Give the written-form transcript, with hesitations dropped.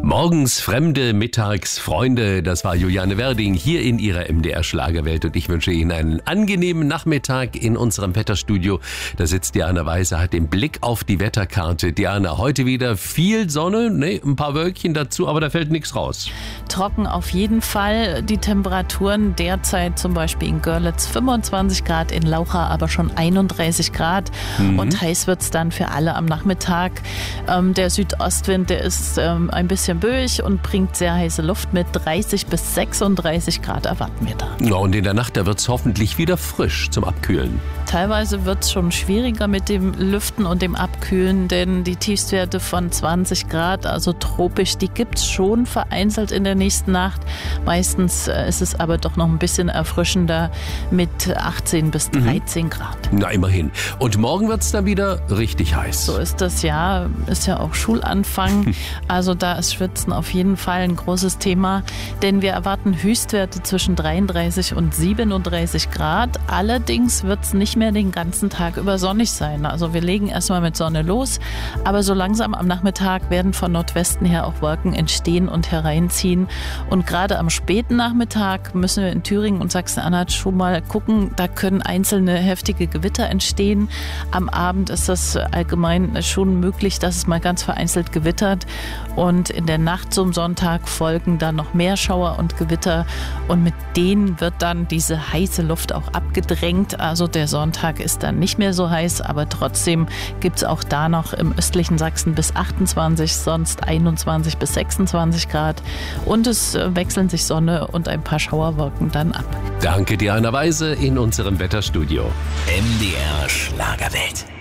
Morgens Fremde, mittags Freunde, das war Juliane Werding hier in ihrer MDR-Schlagerwelt und ich wünsche Ihnen einen angenehmen Nachmittag in unserem Wetterstudio. Da sitzt Diana Weiser, hat den Blick auf die Wetterkarte. Diana, heute wieder viel Sonne, ein paar Wölkchen dazu, aber da fällt nichts raus. Trocken auf jeden Fall. Die Temperaturen derzeit zum Beispiel in Görlitz 25 Grad, in Laucha aber schon 31 Grad und heiß wird es dann für alle am Nachmittag. Der Südostwind, der ist ein bisschen böig und bringt sehr heiße Luft mit. 30 bis 36 Grad erwarten wir da. Ja, und in der Nacht, da wird es hoffentlich wieder frisch zum Abkühlen. Teilweise wird es schon schwieriger mit dem Lüften und dem Abkühlen, denn die Tiefstwerte von 20 Grad, also tropisch, die gibt es schon vereinzelt in der nächsten Nacht. Meistens ist es aber doch noch ein bisschen erfrischender mit 18 bis 13 Grad. Na, immerhin. Und morgen wird es dann wieder richtig heiß. So ist das ja. Ist ja auch Schulanfang. Also da ist Schwitzen auf jeden Fall ein großes Thema, denn wir erwarten Höchstwerte zwischen 33 und 37 Grad. Allerdings wird es nicht mehr den ganzen Tag über sonnig sein. Also wir legen erstmal mit Sonne los, aber so langsam am Nachmittag werden von Nordwesten her auch Wolken entstehen und hereinziehen. Und gerade am späten Nachmittag müssen wir in Thüringen und Sachsen-Anhalt schon mal gucken, da können einzelne heftige Gewitter entstehen. Am Abend ist das allgemein schon möglich, dass es mal ganz vereinzelt gewittert. Und in der Nacht zum Sonntag folgen dann noch mehr Schauer und Gewitter. Und mit denen wird dann diese heiße Luft auch abgedrängt. Also der Sonntag ist dann nicht mehr so heiß, aber trotzdem gibt es auch da noch im östlichen Sachsen bis 28, sonst 21 bis 26 Grad. Und es wechseln sich Sonne und ein paar Schauerwolken dann ab. Danke, Diana Weiser in unserem Wetterstudio. MDR Schlagerwelt.